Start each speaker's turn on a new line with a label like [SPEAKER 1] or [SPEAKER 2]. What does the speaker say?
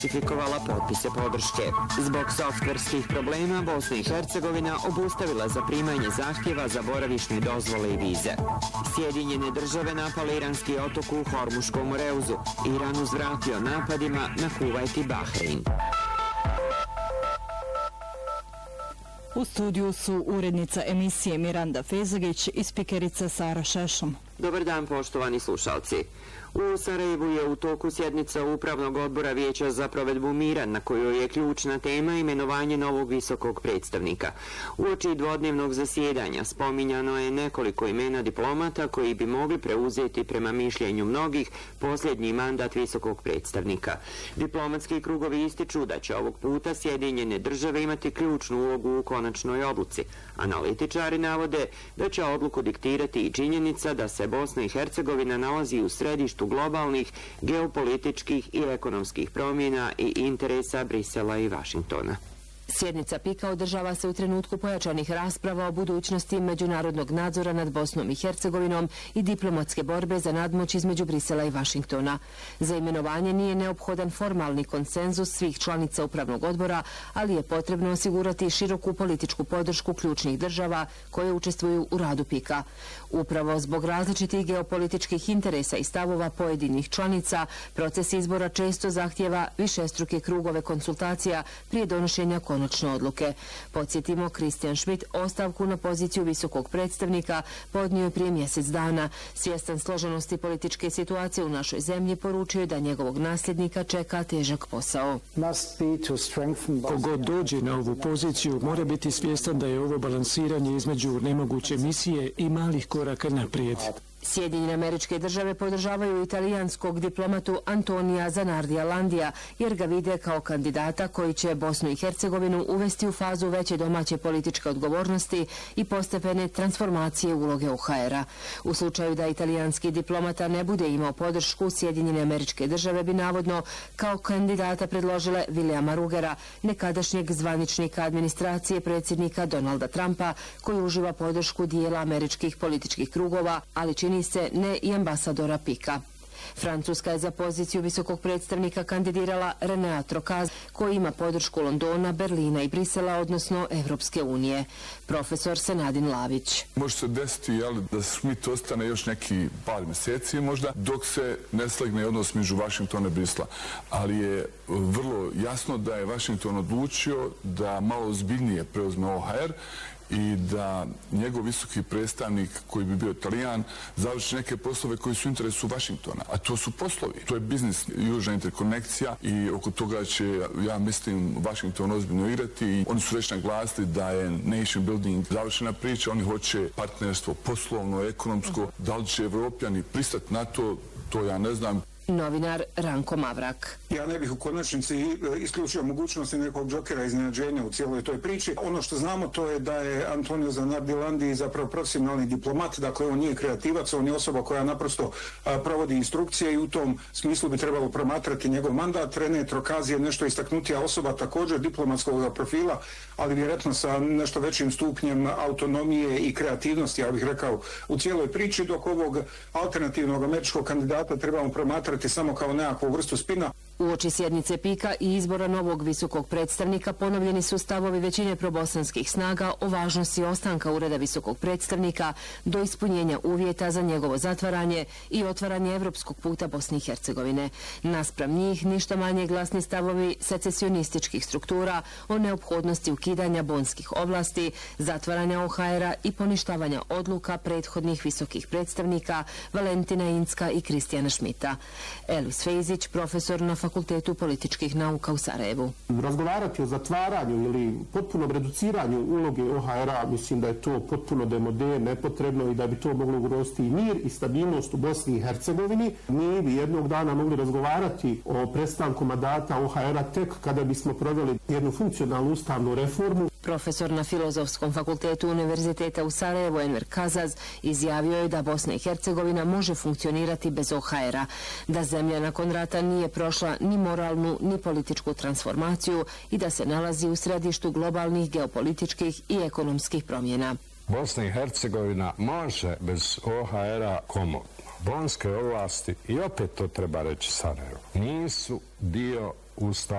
[SPEAKER 1] falsifikovala potpise podrške. Zbog softverskih problema Bosna i Hercegovina obustavila zaprimanje zahtjeva za boravišne dozvole i vize. Sjedinjene države napale iranski otok u Hormuškom Moreuzu. Iran uzvratio napadima na Kuvajt i Bahrein.
[SPEAKER 2] U studiju su urednica emisije Miranda Fezagić i spikerica Sara Šešom.
[SPEAKER 1] Dobar dan, poštovani slušalci. U Sarajevu je u toku sjednica Upravnog odbora Vijeća za provedbu mira, na kojoj je ključna tema imenovanje novog visokog predstavnika. Uoči dvodnevnog zasjedanja spominjano je nekoliko imena diplomata koji bi mogli preuzeti, prema mišljenju mnogih, posljednji mandat visokog predstavnika. Diplomatski krugovi ističu da će ovog puta Sjedinjene države imati ključnu ulogu u konačnoj odluci. Analitičari navode da će odluku diktirati i činjenica da se Bosna i Hercegovina nalazi u središtu globalnih, geopolitičkih i ekonomskih promjena i interesa Brisela i Vašingtona.
[SPEAKER 3] Sjednica PIK-a održava se u trenutku pojačanih rasprava o budućnosti međunarodnog nadzora nad Bosnom i Hercegovinom i diplomatske borbe za nadmoć između Brisela i Vašingtona. Za imenovanje nije neophodan formalni konsenzus svih članica Upravnog odbora, ali je potrebno osigurati široku političku podršku ključnih država koje učestvuju u radu PIK-a. Upravo zbog različitih geopolitičkih interesa i stavova pojedinih članica, proces izbora često zahtjeva višestruke krugove konsultacija prije donošenja konačne odluke. Podsjetimo, Christian Schmidt ostavku na poziciju visokog predstavnika podnio je prije mjesec dana. Svjestan složenosti političke situacije u našoj zemlji, poručio je da njegovog nasljednika čeka težak posao.
[SPEAKER 4] Kogod dođe na ovu poziciju mora biti svjestan da je ovo balansiranje između nemoguće misije i malih koraka naprijed.
[SPEAKER 3] Sjedinjene Američke države podržavaju italijanskog diplomatu Antonija Zanardija Landija, jer ga vide kao kandidata koji će Bosnu i Hercegovinu uvesti u fazu veće domaće političke odgovornosti i postepene transformacije uloge OHR-a. U slučaju da italijanski diplomata ne bude imao podršku, Sjedinjene Američke države bi navodno kao kandidata predložile Williama Rugera, nekadašnjeg zvaničnika administracije predsjednika Donalda Trumpa, koji uživa podršku dijela američkih političkih krugova, ali čini se ne i ambasadora PIK-a. Francuska je za poziciju visokog predstavnika kandidirala Renea Trokaz, koji ima podršku Londona, Berlina i Brisela, odnosno Evropske unije. Profesor Senadin Lavić.
[SPEAKER 5] Može se desiti da Schmidt ostane još neki par mjeseci možda, dok se ne slegne odnos među Vašingtona i Brisela. Ali je vrlo jasno da je Vašington odlučio da malo ozbiljnije preuzme OHR i da njegov visoki predstavnik, koji bi bio Italijan, završi neke poslove koji su u interesu Vašingtona. A to su poslovi. To je biznis, južna interkonekcija i oko toga će, ja mislim, Vašington ozbiljno igrati. Oni su već naglasili da je nation building završena priča. Oni hoće partnerstvo poslovno, ekonomsko. Da li će Evropljani pristati na to, to ja ne znam.
[SPEAKER 3] Novinar Ranko Mavrak.
[SPEAKER 6] Ja ne bih u konačnici isključio mogućnosti nekog džokera iznenađenja u cijeloj toj priči. Ono što znamo to je da je Antonio Zanardi Landi zapravo profesionalni diplomat, dakle on nije kreativac, on je osoba koja naprosto provodi instrukcije i u tom smislu bi trebalo promatrati njegov mandat. Rene Trokazi je nešto istaknutija osoba, također diplomatskog profila, ali vjerojatno sa nešto većim stupnjem autonomije i kreativnosti, ja bih rekao, u cijeloj priči, dok ovog alternativnog američkog kandidata trebamo promatrati samo kao nekakvu vrstu spina.
[SPEAKER 3] Uoči sjednice PIK-a i izbora novog visokog predstavnika ponovljeni su stavovi većine probosanskih snaga o važnosti ostanka ureda visokog predstavnika do ispunjenja uvjeta za njegovo zatvaranje i otvaranje evropskog puta Bosne i Hercegovine. Naspram njih ništa manje glasni stavovi secesionističkih struktura o neophodnosti ukidanja bonskih oblasti, zatvaranja OHR-a i poništavanja odluka prethodnih visokih predstavnika Valentina Incka i Kristijana Schmidta. Elis Fejzić, profesor na Fakultetu političkih nauka u Sarajevu.
[SPEAKER 7] Razgovarati o zatvaranju ili potpunom reduciranju uloge OHR-a, mislim da je to potpuno demode, nepotrebno i da bi to moglo ugroziti i mir i stabilnost u Bosni i Hercegovini. Mi bi jednog dana mogli razgovarati o prestanku mandata OHR-a tek kada bismo proveli jednu funkcionalnu ustavnu reformu.
[SPEAKER 3] Profesor na Filozofskom fakultetu Univerziteta u Sarajevu Enver Kazaz izjavio je da Bosna i Hercegovina može funkcionirati bez OHR-a, da zemlja nakon rata nije prošla ni moralnu ni političku transformaciju i da se nalazi u središtu globalnih geopolitičkih i ekonomskih promjena.
[SPEAKER 8] Bosna i Hercegovina može bez OHR-a komotno. Bonske ovlasti, i opet to treba reći Sarajevo, nisu dio Ustava.